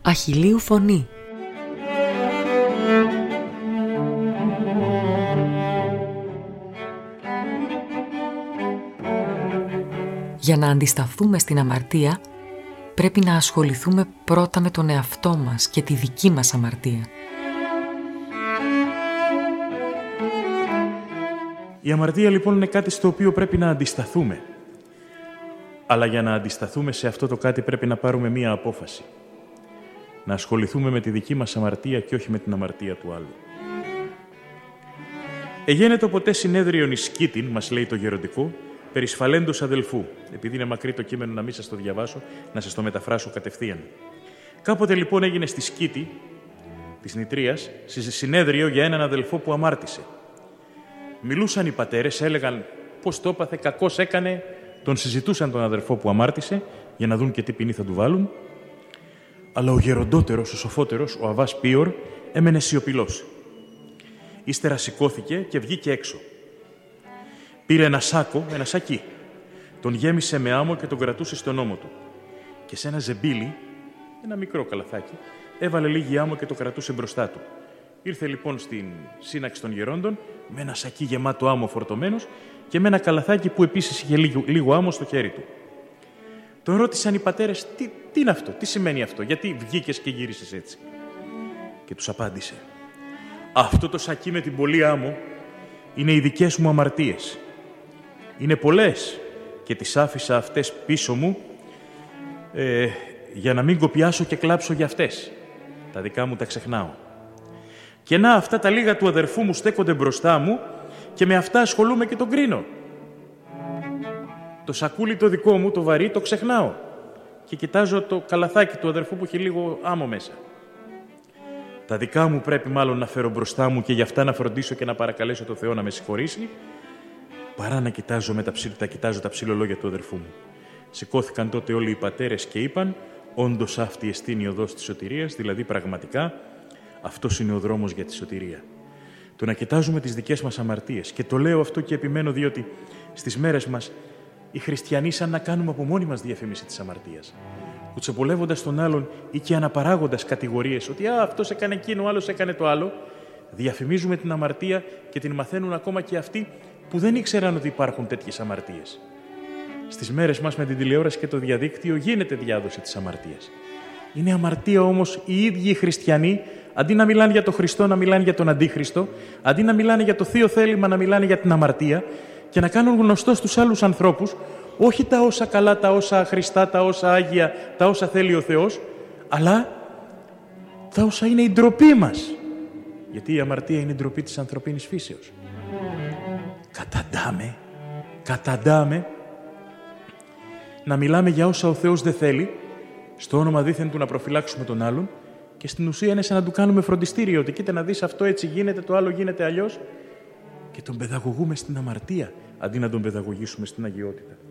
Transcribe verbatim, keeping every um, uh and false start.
Αχιλλείου φωνή. Για να αντισταθούμε στην αμαρτία, πρέπει να ασχοληθούμε πρώτα με τον εαυτό μας και τη δική μας αμαρτία. Η αμαρτία λοιπόν είναι κάτι στο οποίο πρέπει να αντισταθούμε. Αλλά για να αντισταθούμε σε αυτό το κάτι πρέπει να πάρουμε μία απόφαση. Να ασχοληθούμε με τη δική μας αμαρτία και όχι με την αμαρτία του άλλου. Εγένετο ποτέ συνέδριον εις Σκήτην, μας λέει το γεροντικό, περί σφαλέντος αδελφού. Επειδή είναι μακρύ το κείμενο να μην σας το διαβάσω, να σας το μεταφράσω κατευθείαν. Κάποτε λοιπόν έγινε στη Σκήτη της Νητρίας, συνέδριο για έναν αδελφό που αμάρτησε. Μιλούσαν οι πατέρες, έλεγαν πώς το έπαθε, κακώς έκανε, τον συζητούσαν τον αδελφό που αμάρτησε για να δουν και τι ποινή θα του βάλουν. Αλλά ο γεροντότερος, ο σοφότερος, ο Αββάς Πίωρ, έμενε σιωπηλός. Ύστερα σηκώθηκε και βγήκε έξω. Πήρε ένα σάκο, ένα σακί. Τον γέμισε με άμμο και τον κρατούσε στον ώμο του. Και σε ένα ζεμπίλι, ένα μικρό καλαθάκι, έβαλε λίγη άμμο και το κρατούσε μπροστά του. Ήρθε λοιπόν στην σύναξη των γερόντων με ένα σακί γεμάτο άμμο φορτωμένος και με ένα καλαθάκι που επίσης είχε λίγο, λίγο άμμο στο χέρι του. Τον ρώτησαν οι πατέρες, τι, τι είναι αυτό, τι σημαίνει αυτό, γιατί βγήκες και γύρισες έτσι. Και τους απάντησε, αυτό το σακί με την πολλή άμμο είναι οι δικές μου αμαρτίες. Είναι πολλές και τις άφησα αυτές πίσω μου ε, για να μην κοπιάσω και κλάψω για αυτές. Τα δικά μου τα ξεχνάω. Και να, αυτά τα λίγα του αδερφού μου στέκονται μπροστά μου και με αυτά ασχολούμαι και τον κρίνω. Το σακούλι το δικό μου, το βαρύ, το ξεχνάω. Και κοιτάζω το καλαθάκι του αδερφού που έχει λίγο άμμο μέσα. Τα δικά μου πρέπει μάλλον να φέρω μπροστά μου και γι' αυτά να φροντίσω και να παρακαλέσω το Θεό να με συγχωρήσει, παρά να κοιτάζω με τα, ψήλ, τα, κοιτάζω τα ψηλολόγια του αδερφού μου. Σηκώθηκαν τότε όλοι οι πατέρες και είπαν, όντως αυτή εστίν η οδός της σωτηρίας, δηλαδή πραγματικά αυτός είναι ο δρόμος για τη σωτηρία. Το να κοιτάζουμε τις δικές μας αμαρτίες. Και το λέω αυτό και επιμένω διότι στις μέρες μας οι χριστιανοί σαν να κάνουμε από μόνοι μας διαφήμιση της αμαρτίας. Κουτσεπολεύοντας τον άλλον ή και αναπαράγοντας κατηγορίες ότι «Α, αυτός έκανε εκείνο, ο άλλος έκανε το άλλο», διαφημίζουμε την αμαρτία και την μαθαίνουν ακόμα και αυτοί που δεν ήξεραν ότι υπάρχουν τέτοιες αμαρτίες. Στις μέρες μας με την τηλεόραση και το διαδίκτυο γίνεται διάδοση της αμαρτίας. Είναι αμαρτία όμως οι ίδιοι οι χριστιανοί, αντί να μιλάνε για τον Χριστό, να μιλάνε για τον Αντίχριστο, αντί να μιλάνε για το θείο θέλημα, να μιλάνε για την αμαρτία και να κάνουν γνωστό στους άλλους ανθρώπους όχι τα όσα καλά, τα όσα χρηστά, τα όσα άγια, τα όσα θέλει ο Θεός, αλλά τα όσα είναι η ντροπή μας. Γιατί η αμαρτία είναι η ντροπή της ανθρωπίνης φύσεως. Καταντάμε, καταντάμε να μιλάμε για όσα ο Θεός δεν θέλει, στο όνομα δήθεν του να προφυλάξουμε τον άλλον και στην ουσία είναι σαν να του κάνουμε φροντιστήριο, ότι κοίτα να δεις αυτό έτσι γίνεται, το άλλο γίνεται αλλιώς και τον παιδαγωγούμε στην αμαρτία, αντί να τον παιδαγωγήσουμε στην αγιότητα.